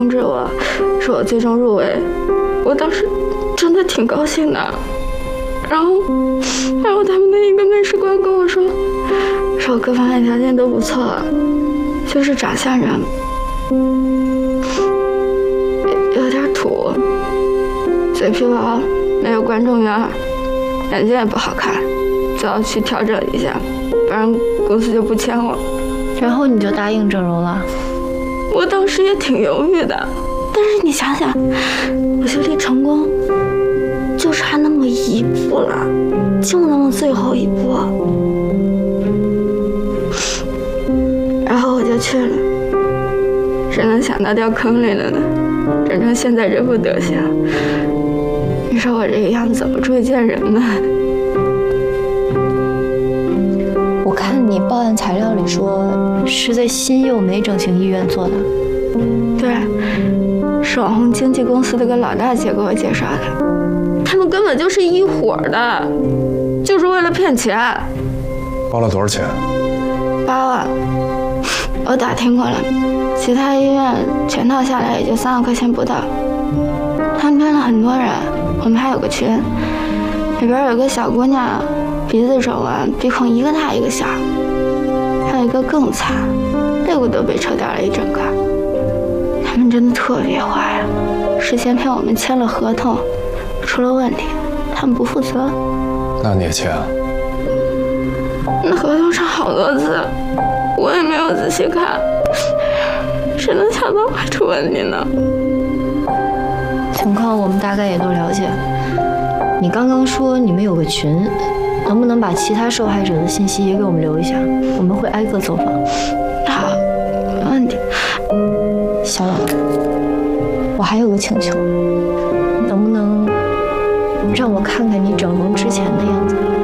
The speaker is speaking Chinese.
通知我说我最终入围，我当时真的挺高兴的。然后他们的一个面试官跟我说我各方面条件都不错，就是长相上有点土，嘴皮薄，没有观众缘，眼睛也不好看，就要去调整一下，不然公司就不签我。 然后你就答应郑柔了？ 我当时也挺犹豫的，但是你想想，我就离成功就差那么一步了，就那么最后一步，然后我就去了。谁能想到掉坑里了呢？整成现在这副德行，你说我这个样子怎么出去见人呢？ 我看你报案材料里说是在新幼美整形医院做的。 对，是网红经纪公司的个老大姐给我介绍的，他们根本就是一伙的，就是为了骗钱。 包了多少钱 ？8万，我打听过了，其他医院全套下来也就3万块钱不到。他们骗了很多人，我们还有个群，里边有个小姑娘，鼻子肿完，鼻孔一个大一个小，还有一个更惨，肋骨都被抽掉了一整个。他们真的特别坏啊！事先骗我们签了合同，出了问题，他们不负责。 那你也签啊？ 那合同上好多字，我也没有仔细看，谁能想到会出问题呢？ 情况我们大概也都了解。你刚刚说你们有个群，能不能把其他受害者的信息也给我们留一下？我们会挨个走访。 好，没问题。 小冷，我还有个请求，能不能让我看看你整容之前的样子？